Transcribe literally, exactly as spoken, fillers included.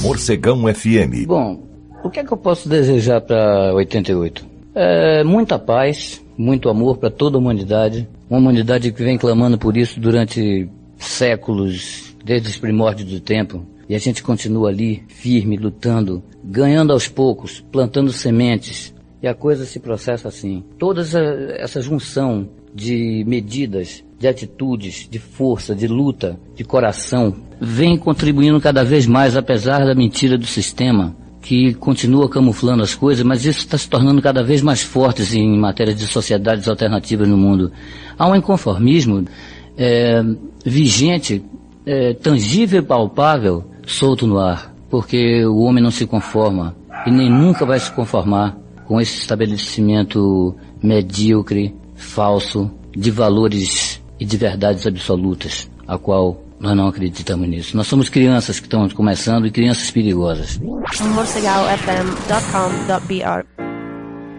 Morcegão F M. Bom, o que é que eu posso desejar para oitenta e oito? É, muita paz, muito amor para toda a humanidade. Uma humanidade que vem clamando por isso durante séculos, desde os primórdios do tempo. E a gente continua ali, firme, lutando, ganhando aos poucos, plantando sementes. E a coisa se processa assim. Toda essa, essa junção de medidas, de atitudes, de força, de luta, de coração, vem contribuindo cada vez mais, apesar da mentira do sistema, que continua camuflando as coisas, mas isso está se tornando cada vez mais forte em matéria de sociedades alternativas no mundo. Há um inconformismo é, vigente, é, tangível e palpável, solto no ar, porque o homem não se conforma e nem nunca vai se conformar com esse estabelecimento medíocre, falso, de valores e de verdades absolutas, a qual nós não acreditamos nisso. Nós somos crianças que estão começando e crianças perigosas. morcegal f m ponto com ponto b r